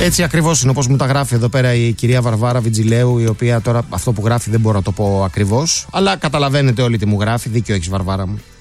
Έτσι ακριβώς είναι, όπως μου τα γράφει εδώ πέρα η κυρία Βαρβάρα Βιτζιλέου, η οποία τώρα αυτό που γράφει δεν μπορώ να το πω ακριβώς, αλλά καταλαβαίνετε όλοι τι μου γράφει. Δίκιο έχεις, Βαρβάρα μου.